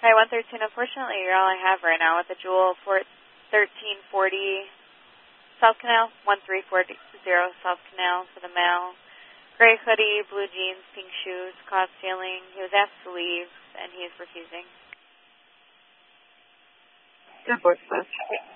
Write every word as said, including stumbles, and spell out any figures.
Hi, one thirteen. Unfortunately, you're all I have right now with the Jewel for thirteen forty South Canal, one three four zero South Canal for the male. Gray hoodie, blue jeans, pink shoes, caught stealing. He was asked to leave, and he is refusing. Good voice,